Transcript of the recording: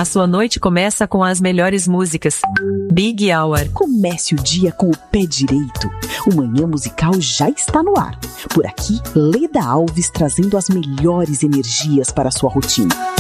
A sua noite começa com as melhores músicas. Big Hour. Comece o dia com o pé direito. O Manhã Musical já está no ar. Por aqui, Leda Alves trazendo as melhores energias para a sua rotina.